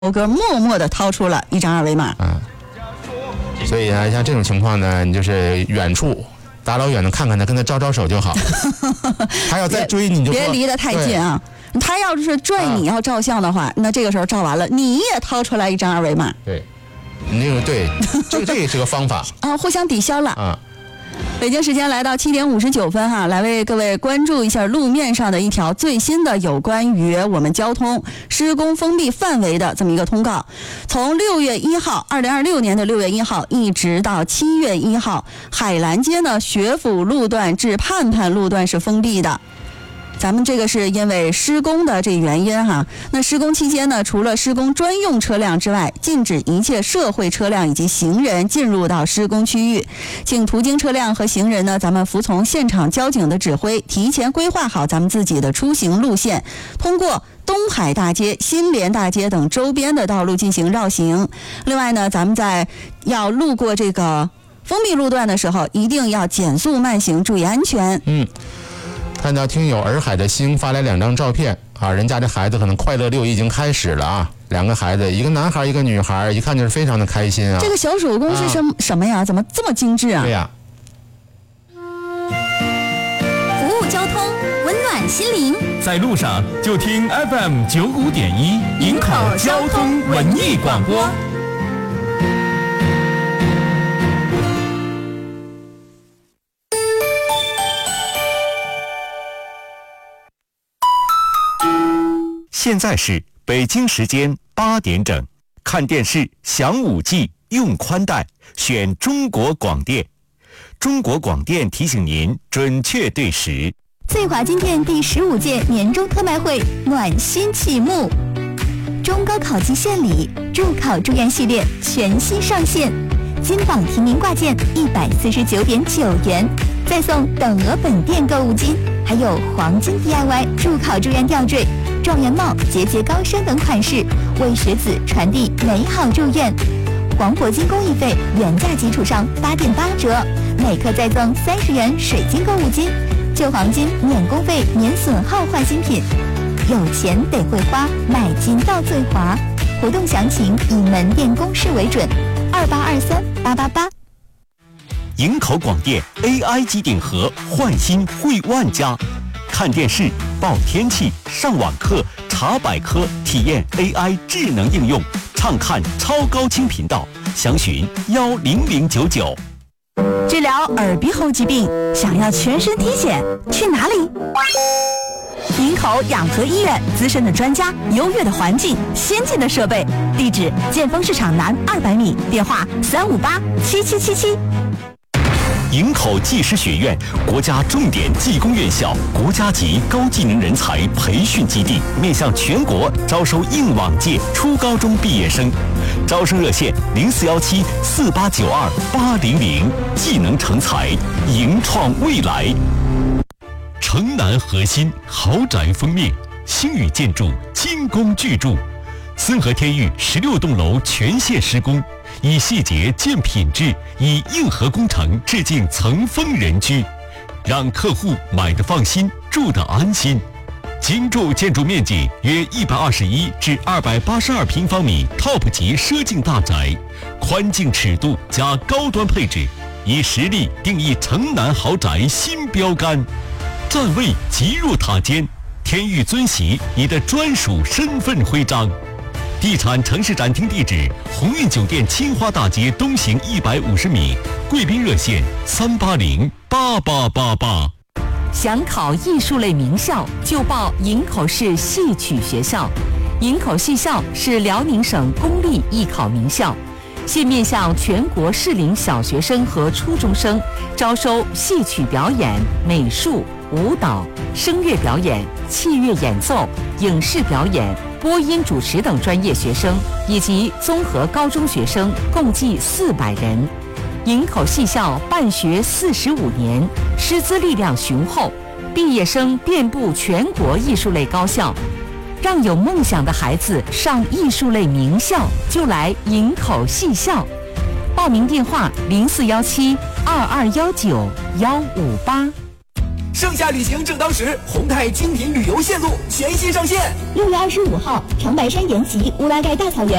哥默默地掏出了一张二维码。 所以呢，像这种情况呢，你就是远处大老远的看看他，跟他招招手就好。他要再追你就别离得太近啊。他要是拽你要照相的话，那这个时候照完了，你也掏出来一张二维码。 对，那个对，这也是个方法啊，互相抵消了啊。 北京时间来到7点59分哈，来为各位关注一下路面上的一条最新的有关于我们交通施工封闭范围的这么一个通告。从6月1号，2026年的6月1号一直到7月1号，海澜街呢学府路段至盼盼路段是封闭的。咱们这个是因为施工的这原因哈。那施工期间呢，除了施工专用车辆之外，禁止一切社会车辆以及行人进入到施工区域。请途经车辆和行人呢，咱们服从现场交警的指挥，提前规划好咱们自己的出行路线，通过东海大街、新联大街等周边的道路进行绕行。另外呢，咱们在要路过这个封闭路段的时候，一定要减速慢行，注意安全。 看到听友洱海的星发来2张照片啊，人家这孩子可能快乐6已经开始了啊，2个孩子，一个男孩一个女孩，一看就是非常的开心啊。 这个小手工是什么呀？怎么这么精致啊？ 对呀。 服务交通，温暖心灵， 在路上就听 FM 95.1营口交通文艺广播。现在是北京时间8点整，看电视享5G，用宽带，选中国广电。中国广电提醒您准确对时。 翠华金店第15届年终特卖会暖心启幕，中高考级献礼助考助研系列全新上线，金榜题名挂件149.9元，再送等额本店购物金，还有黄金 DIY 助考助研吊坠、状元帽、节节高升等款式，为学子传递美好祝愿。黄铂金工艺费原价基础上8.8折，每克再赠30元水晶购物金，旧黄金免工费免损耗换新品。有钱得会花，买金到最华。活动详情以门店公示为准，2823888。 营口广电 AI 机顶盒换新惠万家，看电视、报天气、上网课、查百科，体验 AI 智能应用，畅看超高清频道，详询10099。 治疗耳鼻喉疾病，想要全身体检，去哪里？营口养和医院，资深的专家，优越的环境，先进的设备，地址建丰市场南200米，电话3587777。 营口技师学院，国家重点技工院校，国家级高技能人才培训基地，面向全国招收应往届初高中毕业生。招生热线04174892-800，技能成才，营创未来。城南核心豪宅封面，星宇建筑精工巨筑，森河天域16栋楼全线施工，以细节见品质，以硬核工程致敬层峰人居，让客户买得放心，住得安心。精筑建筑面积约121至282平方米 ，TOP 级奢境大宅，宽净尺度加高端配置，以实力定义城南豪宅新标杆。站位极入塔尖，天域尊玺你的专属身份徽章。地产城市展厅地址：鸿运酒店青花大街东行150米，贵宾热线3808888。 想考艺术类名校，就报营口市戏曲学校。营口戏校是辽宁省公立艺考名校，现面向全国适龄小学生和初中生，招收戏曲表演、美术、舞蹈、声乐表演、器乐演奏、影视表演、播音主持等专业学生，以及综合高中学生，共计400人。营口戏校办学45年，师资力量雄厚，毕业生遍布全国艺术类高校。让有梦想的孩子上艺术类名校，就来营口戏校。报名电话：04172219-158。 盛夏旅行正当时，宏泰精品旅游线路全新上线。 6月25号，长白山延吉乌拉盖大草原